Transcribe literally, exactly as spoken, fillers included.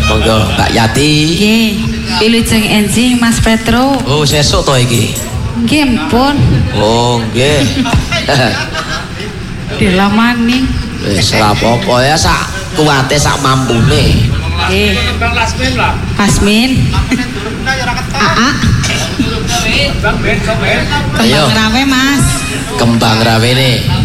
Monggo Mbak Yati. Nggih, wilujeng enjing Mas Petro. Oh, sesuk to iki. Nggih, mpun. Oh, nggih. Dilamani. Wis ora apa-apa ya sak kuwate sak mampune. Nggih. Bang Lasmin lah. Pasmin. Aa. Bang Ben, Bang Ben. Kembang rawe, Mas. Kembang rawene.